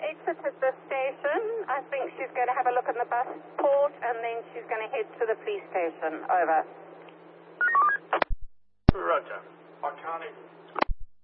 exit at the station. I think she's going to have a look at the bus port and then she's going to head to the police station. Over.